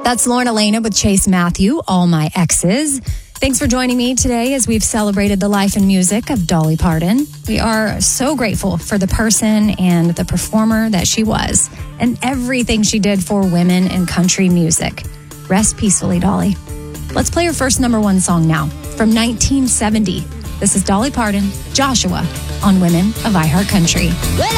That's Lorna Lena with Chase Matthew, All My Exes. Thanks for joining me today as we've celebrated the life and music of Dolly Parton. We are so grateful for the person and the performer that she was and everything she did for women in country music. Rest peacefully, Dolly. Let's play her first number one song now from 1970. This is Dolly Parton, Joshua, on Women of iHeart Country. Well,